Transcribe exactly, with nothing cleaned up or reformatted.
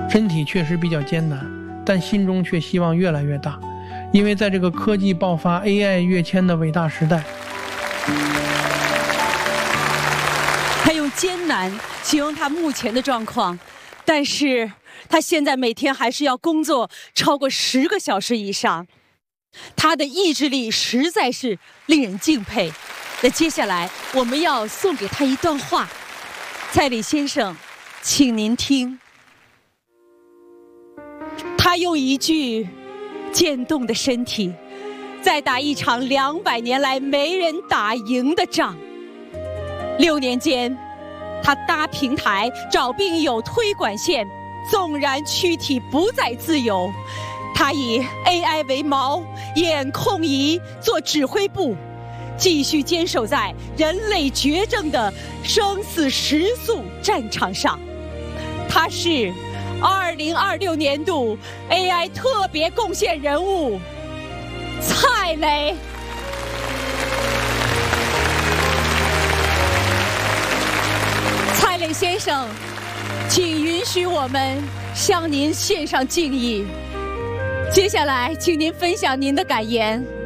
身体确实比较艰难，但心中却希望越来越大，因为在这个科技爆发、A I 跃迁的伟大时代。 他用艰难形容他目前的状况，但是他现在每天还是要工作超过十个小时以上，他的意志力实在是令人敬佩。那接下来我们要送给他一段话，蔡理先生，请您听。他用一具渐冻的身体，在打一场两百年来没人打赢的仗。六年间，他搭平台、找病友、推管线，纵然躯体不再自由，他以 A I 为锚，眼控仪做指挥部，继续坚守在人类绝症的生死时速战场上。他是二零二六年度 A I 特别贡献人物蔡磊。蔡磊先生，请允许我们向您献上敬意。接下来，请您分享您的感言。